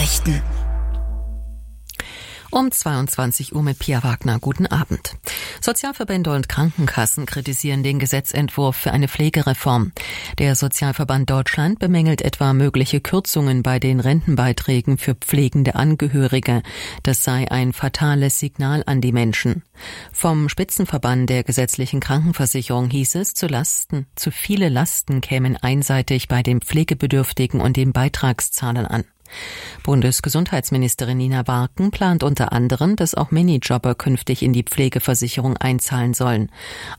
Nachrichten. Um 22 Uhr mit Pia Wagner. Guten Abend. Sozialverbände und Krankenkassen kritisieren den Gesetzentwurf für eine Pflegereform. Der Sozialverband Deutschland bemängelt etwa mögliche Kürzungen bei den Rentenbeiträgen für pflegende Angehörige. Das sei ein fatales Signal an die Menschen. Vom Spitzenverband der gesetzlichen Krankenversicherung hieß es, zu viele Lasten kämen einseitig bei den Pflegebedürftigen und den Beitragszahlern an. Bundesgesundheitsministerin Nina Barken plant unter anderem, dass auch Minijobber künftig in die Pflegeversicherung einzahlen sollen.